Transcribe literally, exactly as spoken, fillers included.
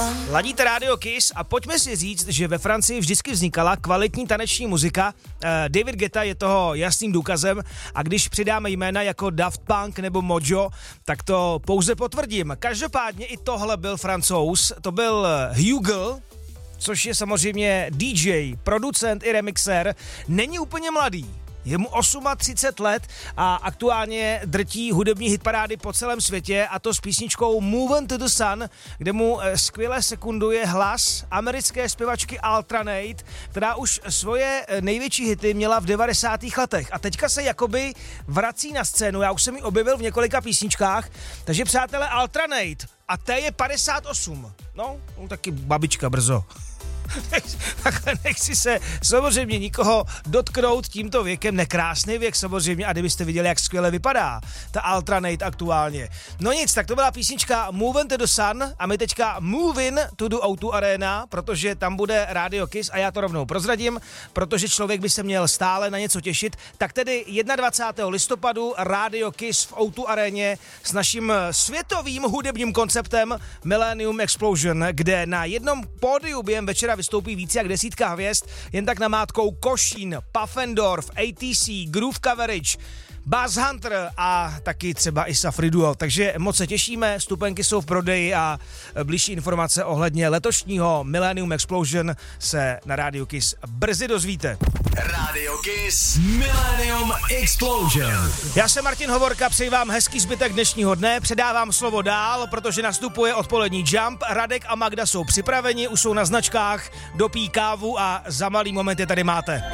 Ladíte Radio Kiss a pojďme si říct, že ve Francii vždycky vznikala kvalitní taneční muzika. David Guetta je toho jasným důkazem a když přidáme jména jako Daft Punk nebo Mojo, tak to pouze potvrdím. Každopádně i tohle byl Francouz, to byl Hugo, což je samozřejmě D J, producent i remixér, není úplně mladý. Je mu třicet osm let a aktuálně drtí hudební hitparády po celém světě, a to s písničkou Move On to the Sun, kde mu skvěle sekunduje hlas americké zpěvačky Altranate, která už svoje největší hity měla v devadesátých letech a teďka se jakoby vrací na scénu. Já už jsem ji objevil v několika písničkách, takže přátelé, Altranate, a té je padesát osm. No, no taky babička brzo. Takhle nechci se samozřejmě nikoho dotknout tímto věkem, nekrásný věk samozřejmě, a kdybyste viděli, jak skvěle vypadá ta Altranate aktuálně. No nic, tak to byla písnička Move On to the Sun a my teďka move in to the O dva Arena, protože tam bude Radio Kiss a já to rovnou prozradím, protože člověk by se měl stále na něco těšit. Tak tedy dvacátého prvního listopadu Radio Kiss v O dva Aréně s naším světovým hudebním konceptem Millennium Explosion, kde na jednom pódiu během večera vystoupí více jak desítka hvězd, jen tak namátkou Košín, Puffendorf, A T C, Groove Coverage, Buzz Hunter a taky třeba i Safri Duo. Takže moc se těšíme, stupenky jsou v prodeji a blížší informace ohledně letošního Millennium Explosion se na Radio Kiss brzy dozvíte. Radio Kiss Millennium Explosion. Já jsem Martin Hovorka, přeji vám hezký zbytek dnešního dne, předávám slovo dál, protože nastupuje odpolední Jump. Radek a Magda jsou připraveni, už jsou na značkách, dopí kávu a za malý moment je tady máte.